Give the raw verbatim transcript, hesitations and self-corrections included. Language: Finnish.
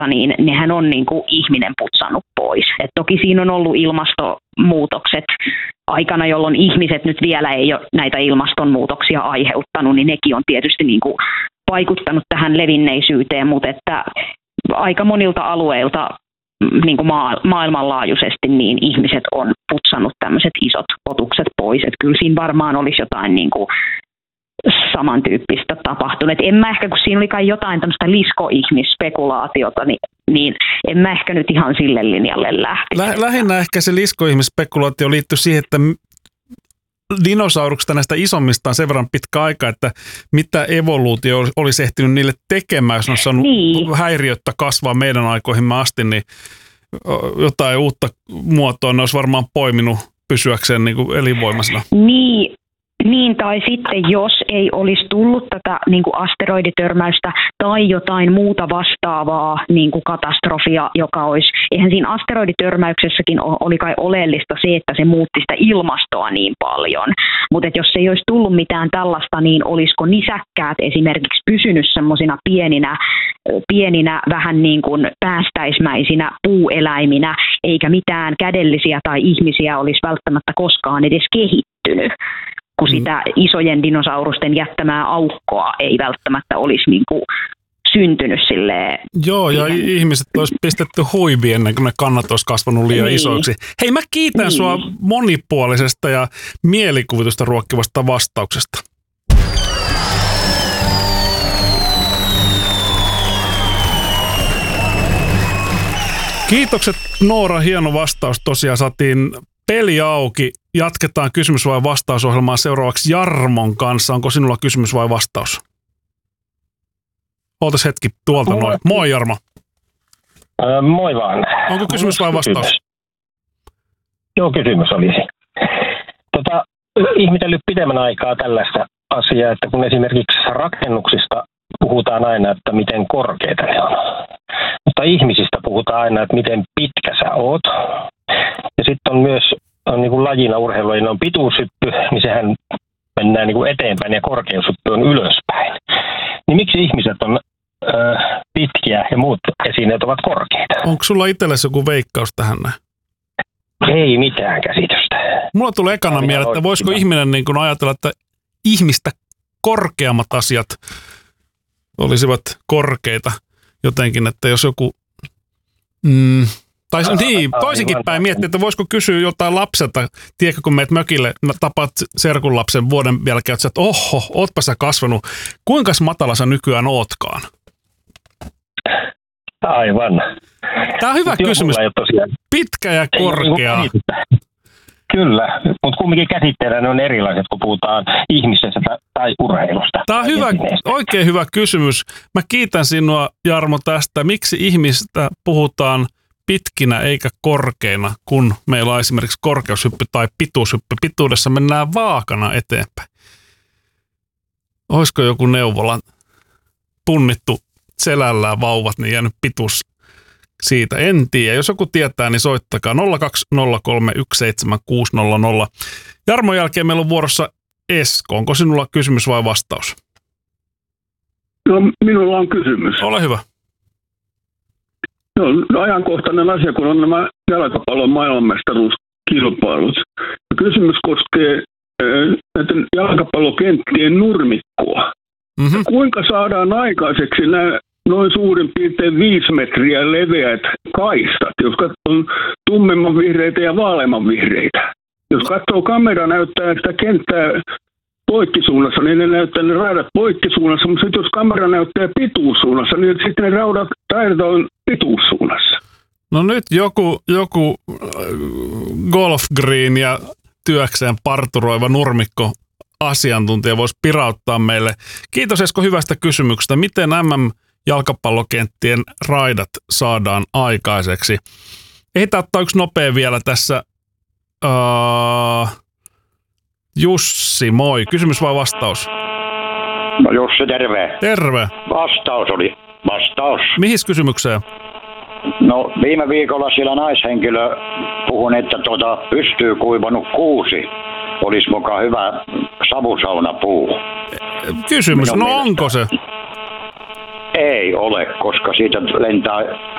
niin nehän on niin kuin ihminen putsannut pois. Et toki siinä on ollut ilmastonmuutokset aikana, jolloin ihmiset nyt vielä ei ole näitä ilmastonmuutoksia aiheuttanut, niin nekin on tietysti niin kuin vaikuttanut tähän levinneisyyteen, mutta että aika monilta alueilta niin kuin maa, maailmanlaajuisesti niin ihmiset on putsannut tämmöiset isot otukset pois. Että kyllä siinä varmaan olisi jotain niin kuin samantyyppistä tapahtunut. Et en mä ehkä, kun siinä oli kai jotain tämmöistä liskoihmisspekulaatiota, niin, niin en mä ehkä nyt ihan sille linjalle lähtisi. Lä- lähinnä ehkä se liskoihmisspekulaatio liittyy siihen, että dinosauruksista näistä isommista on sen verran pitkä aika, että mitä evoluutio olisi ehtinyt niille tekemään, jos ne olisi saanut niin häiriöttä kasvaa meidän aikoihin asti, niin jotain uutta muotoa ne olisi varmaan poiminut pysyäkseen niin kuin elinvoimaisena. Niin. Niin, tai sitten jos ei olisi tullut tätä niin kuin asteroiditörmäystä tai jotain muuta vastaavaa niin kuin katastrofia, joka olisi, eihän siinä asteroiditörmäyksessäkin oli kai oleellista se, että se muutti sitä ilmastoa niin paljon, mutta jos ei olisi tullut mitään tällaista, niin olisiko nisäkkäät esimerkiksi pysynyt semmoisina pieninä, pieninä vähän niin kuin päästäismäisinä puueläiminä, eikä mitään kädellisiä tai ihmisiä olisi välttämättä koskaan edes kehittynyt, kun sitä isojen dinosaurusten jättämää aukkoa ei välttämättä olisi niin kuin syntynyt silleen. Joo, ja siihen. Ihmiset olisi pistetty huiviin ennen kuin ne kannat olisi kasvanut liian niin isoiksi. Hei, mä kiitän niin sua monipuolisesta ja mielikuvitusta ruokkivasta vastauksesta. Kiitokset Noora, hieno vastaus. Tosiaan saatiin peli auki. Jatketaan kysymys- vai vastausohjelmaa seuraavaksi Jarmon kanssa. Onko sinulla kysymys vai vastaus? Ootas hetki tuolta noin. Moi Jarmo. Öö, moi vaan. Onko kysymys vai vastaus? Kysymys. Joo, kysymys olisi. Tota, ihmetellyt pidemmän aikaa tällaista asiaa, että kun esimerkiksi rakennuksista puhutaan aina, että miten korkeita ne on. Mutta ihmisistä puhutaan aina, että miten pitkä sä oot. Ja sitten on myös on niin kuin lajina urheilulajina on pituushyppy, niin sehän mennään niin kuin eteenpäin ja korkeushyppy on ylöspäin. Niin miksi ihmiset on ö, pitkiä ja muut esineet ovat korkeita? Onko sulla itsellesi joku veikkaus tähän näin? Ei mitään käsitystä. Mulla tulee ekana mieleen, että voisiko ihminen niin kuin ajatella, että ihmistä korkeammat asiat olisivat korkeita jotenkin, että jos joku Mm, tai niin, toisinkin päin miettiä, että voisiko kysyä jotain lapselta, tiedätkö, kun meet mökille, tapaat serkun lapsen vuoden jälkeen, että oho, ootpa sä kasvanut, kuinka matala sä nykyään ootkaan? Aivan. Tämä on hyvä Mut kysymys. Pitkä ja korkea. Kyllä, mutta kumminkin käsitteellä ne on erilaiset, kun puhutaan ihmisestä tai urheilusta. Tämä on hyvä, oikein hyvä kysymys. Mä kiitän sinua, Jarmo, tästä. Miksi ihmistä puhutaan pitkinä eikä korkeina, kun meillä on esimerkiksi korkeushyppy tai pituushyppy? Pituudessa mennään vaakana eteenpäin. Olisiko joku neuvola punnittu selällään vauvat, niin jäänyt pituus siitä? En tiedä. Jos joku tietää, niin soittakaa nolla kaksi nolla kolme yksi seitsemän kuusi nolla nolla. Jarmon jälkeen meillä on vuorossa Esko. Onko sinulla kysymys vai vastaus? No, minulla on kysymys. Ole hyvä. No, ajankohtainen asia, kun on nämä jalkapallon maailmanmestaruuskilpailut. Kysymys koskee äh, näiden jalkapallokenttien nurmikkoa. Mm-hmm. Kuinka saadaan aikaiseksi nämä noin suurin piirtein viisi metriä leveät kaistat, jotka on tummemman vihreitä ja vaaleamman vihreitä? Jos katsoo kamera näyttää sitä kenttää poikkisuunnassa, niin ne näyttää ne raidat poikkisuunnassa, mutta sitten jos kamera näyttää pituussuunnassa, niin sitten ne raudat, raidat on pituussuunnassa. No nyt joku, joku golf green ja työkseen parturoiva nurmikko asiantuntija voisi pirauttaa meille. Kiitos Esko hyvästä kysymyksestä. Miten M M-jalkapallokenttien raidat saadaan aikaiseksi? Ehditään ottaa yksi nopea vielä tässä. Uh, Jussi, moi. Kysymys vai vastaus? No Jussi, terve. Terve. Vastaus oli. Vastaus. Mihin kysymykseen? No viime viikolla siellä naishenkilö puhui, että tuota pystyy kuivanut kuusi olisi mukaan hyvä savusaunapuu. Kysymys, Minun no mielestä. Onko se? Ei ole, koska siitä lentää